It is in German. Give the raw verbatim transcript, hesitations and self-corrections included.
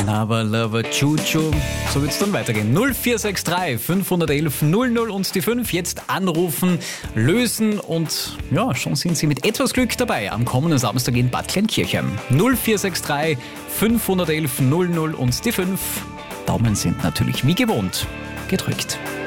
Lover, Lover, Chuchu. So wird es dann weitergehen. null vier sechs drei fünf eins eins null null und die fünf. Jetzt anrufen, lösen und ja, schon sind Sie mit etwas Glück dabei am kommenden Samstag in Bad Kleinkirchen. null vier sechs drei fünf eins eins null null und die fünf. Daumen sind natürlich wie gewohnt gedrückt.